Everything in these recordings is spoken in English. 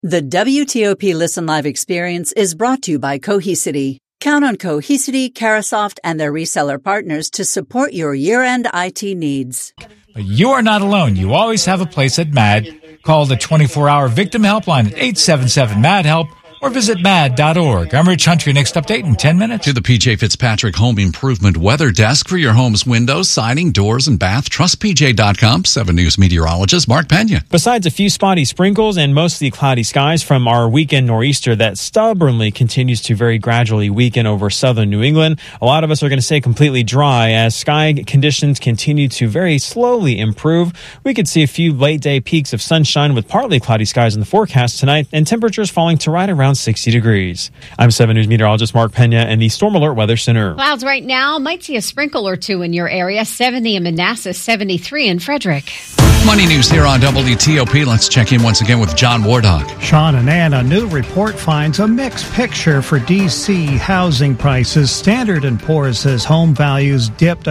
The WTOP Listen Live experience is brought to you by Cohesity. Count on Cohesity, Carasoft, and their reseller partners to support your year-end IT needs. But you are not alone. You always have a place at MAD. Call the 24-hour victim helpline at 877-MAD-HELP or visit mad.org. I'm Rich Hunter. Your next update in 10 minutes. To the PJ Fitzpatrick Home Improvement Weather Desk for your home's windows, siding, doors, and bath. Trust PJ.com. 7 News meteorologist Mark Pena. Besides a few spotty sprinkles and mostly cloudy skies from our weekend nor'easter that stubbornly continues to very gradually weaken over southern New England, a lot of us are going to stay completely dry as sky conditions continue to very slowly improve. We could see a few late-day peaks of sunshine with partly cloudy skies in the forecast tonight and temperatures falling to right around 60 degrees. I'm 7 News meteorologist Mark Pena in the Storm Alert Weather Center. Clouds right now. Might see a sprinkle or two in your area. 70 in Manassas, 73 in Frederick. Money news here on WTOP. Let's check in once again with John Wardock. Sean and Ann, a new report finds a mixed picture for D.C. housing prices. Standard & Poor's says home values dipped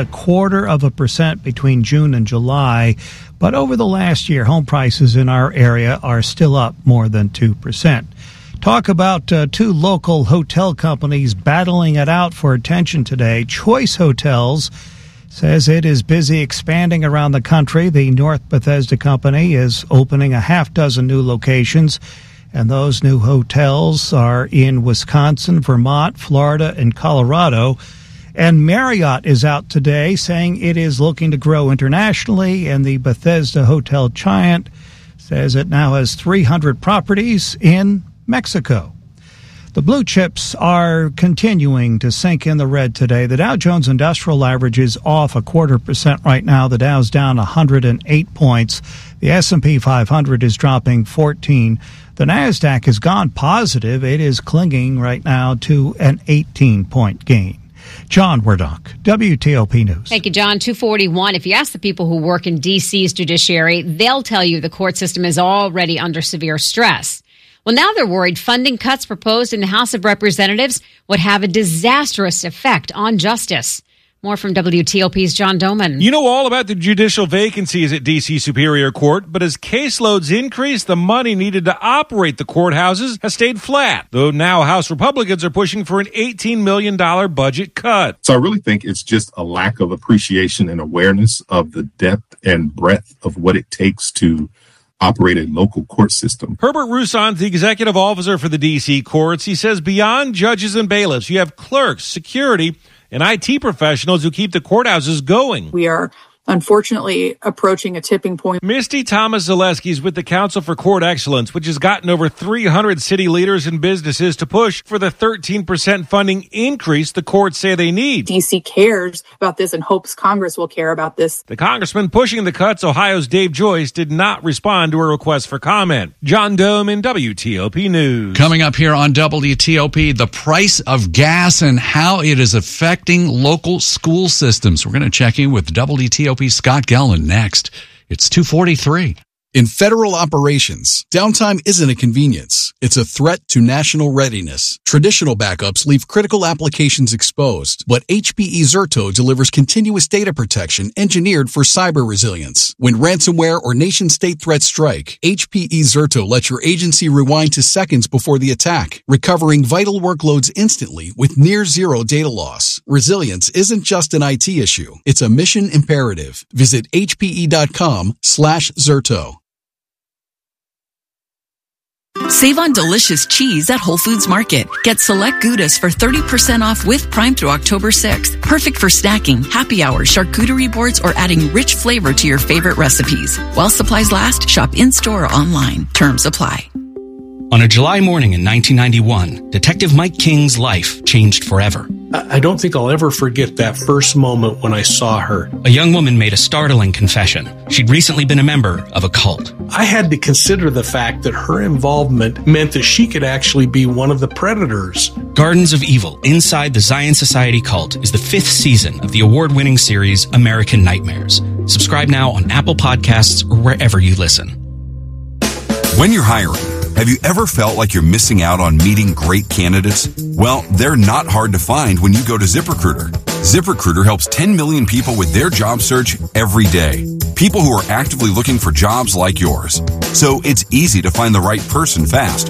0.25% between June and July. But over the last year, home prices in our area are still up more than 2%. Talk about two local hotel companies battling it out for attention today. Choice Hotels says it is busy expanding around the country. The North Bethesda Company is opening a half dozen new locations, and those new hotels are in Wisconsin, Vermont, Florida, and Colorado. And Marriott is out today saying it is looking to grow internationally, and the Bethesda hotel giant says it now has 300 properties in Mexico. The blue chips are continuing to sink in the red today. The Dow Jones Industrial Average is off 0.25% right now. The Dow's down 108 points. The S&P 500 is dropping 14. The Nasdaq has gone positive. It is clinging right now to an 18-point gain. John Wardock, WTOP News. Thank you, John. 241. If you ask the people who work in D.C.'s judiciary, they'll tell you the court system is already under severe stress. Well, now they're worried funding cuts proposed in the House of Representatives would have a disastrous effect on justice. More from WTOP's John Doman. You know all about the judicial vacancies at D.C. Superior Court, but as caseloads increase, the money needed to operate the courthouses has stayed flat, though now House Republicans are pushing for an $18 million budget cut. So I really think it's just a lack of appreciation and awareness of the depth and breadth of what it takes to operate a local court system. Herbert Roussan's the executive officer for the D.C. courts. He says beyond judges and bailiffs, you have clerks, security, and IT professionals who keep the courthouses going. We are unfortunately approaching a tipping point. Misty Thomas-Zaleski is with the Council for Court Excellence, which has gotten over 300 city leaders and businesses to push for the 13% funding increase the courts say they need. D.C. cares about this and hopes Congress will care about this. The congressman pushing the cuts, Ohio's Dave Joyce, did not respond to a request for comment. John Doman, WTOP News. Coming up here on WTOP, the price of gas and how it is affecting local school systems. We're going to check in with WTOP Scott Gelman next. It's 2:43. In federal operations, downtime isn't a convenience. It's a threat to national readiness. Traditional backups leave critical applications exposed, but HPE Zerto delivers continuous data protection engineered for cyber resilience. When ransomware or nation-state threats strike, HPE Zerto lets your agency rewind to seconds before the attack, recovering vital workloads instantly with near-zero data loss. Resilience isn't just an IT issue. It's a mission imperative. Visit hpe.com/Zerto. Save on delicious cheese at Whole Foods Market. Get select Goudas for 30% off with Prime through October 6th. Perfect for snacking, happy hour, charcuterie boards, or adding rich flavor to your favorite recipes. While supplies last, shop in-store or online. Terms apply. On a July morning in 1991, Detective Mike King's life changed forever. I don't think I'll ever forget that first moment when I saw her. A young woman made a startling confession. She'd recently been a member of a cult. I had to consider the fact that her involvement meant that she could actually be one of the predators. Gardens of Evil, Inside the Zion Society Cult is the 5th season of the award-winning series American Nightmares. Subscribe now on Apple Podcasts or wherever you listen. When you're hiring, have you ever felt like you're missing out on meeting great candidates? Well, they're not hard to find when you go to ZipRecruiter. ZipRecruiter helps 10 million people with their job search every day. People who are actively looking for jobs like yours. So it's easy to find the right person fast.